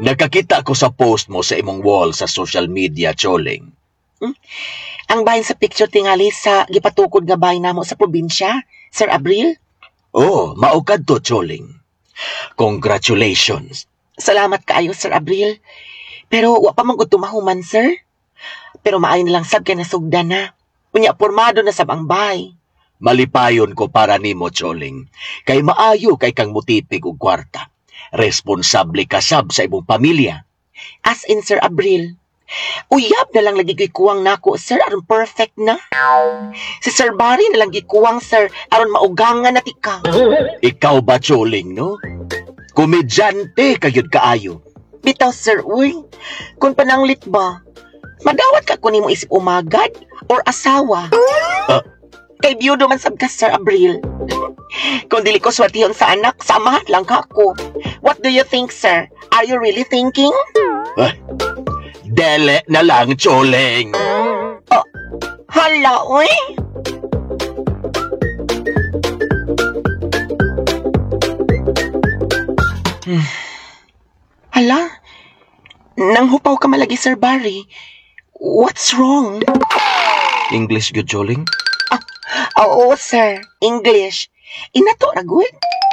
Nakakita ko sa post mo sa imong wall sa social media, Choling. Ang bahin sa picture tingali sa gipatukod nga bahin namo sa probinsya, Sir Abril. Oh, maukad to, Choling. Congratulations. Salamat kaayo, Sir Abril. Pero wa pa man gud tumahuman, sir. Pero maayo na lang sab kay nasugdan na. Unya pormado na sab ang bahay. Malipayon ko para nimo, Choling. Kay maayo kay kang mutipig og kwarta. Responsable ka sab sa imong pamilya. As in, Sir Abril. Uyab na lang lagi gikuwang nako, sir, aron perfect na. Si Sir Barry na lang gikuwang, sir, aron maugangan na tika. Ikaw ba, Choling, no? Komedyante kayod kaayo. Bitaw, sir, uy. Kung pananglit ba, madawat ka kunin mo isip umagad or asawa. Kay biyudo man sab ka, Sir Abril. Kung dili ko swatihon sa anak, samahan lang ka ako. What do you think, sir? Are you really thinking? Dele na lang, Choling. Hala, uy. Hala, nanghupaw ka malagi, Sir Barry. What's wrong? English good, Choling? Oo, sir. English. Inato na good.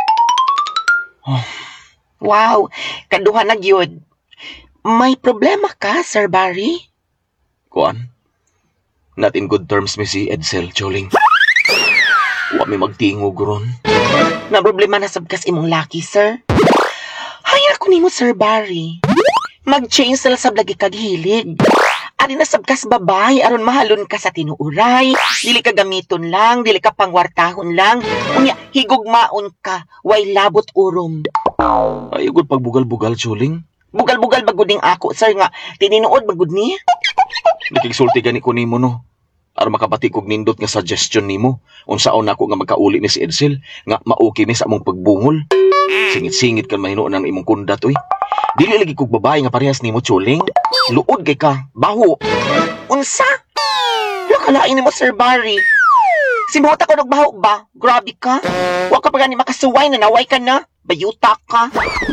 Wow, kaduha na gyud. May problema ka, Sir Barry? Kuan? Not in good terms mi si Edsel, Choling. Wa mi magtingog ron. Na problema na sabkas imong laki, sir? Hayra ko nimo, Sir Barry. Mag-change sila sa lagi kag hilig. Ari na sabkas babay aron mahalon ka sa tinuuray, dili ka gamiton lang, dili ka pangwartahon lang, unya higugmaon ka, way labot urom. Ay, good pagbugal-bugal, Choling. Bugal-bugal baguding ako, sir, nga tininuod bagud ni. Nakigsulti gani ko nimo, no? Aron makabati kog nindot nga suggestion nimo. Unsaon ako nga magkauli ni si Edsel nga mauki mi sa among pagbungol. Singit-singit kan mahino ng imong kundat, uy. Dili lagi kog babae nga parehas nimo, Choling. Luod kay ka, baho. Unsa? Lakalain nimo, Sir Barry. Sinuot ako ng baho ba? Grabe ka. Wa ka pa gani makasuway na naway ka na. Bayuta ka.